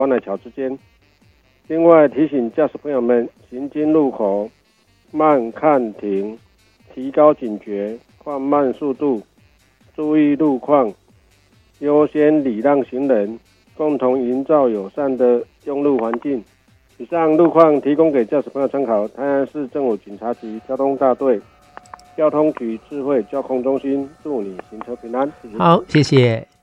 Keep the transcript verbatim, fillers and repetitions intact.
关乃桥之间。另外提醒驾驶朋友们，行经路口慢看停，提高警觉，放慢速度，注意路况，优先礼让行人，共同营造友善的用路环境。以上路况提供给驾驶朋友参考。台南市政府警察局交通大队交通局智慧交通中心，祝你行车平安。谢谢。 好，谢谢。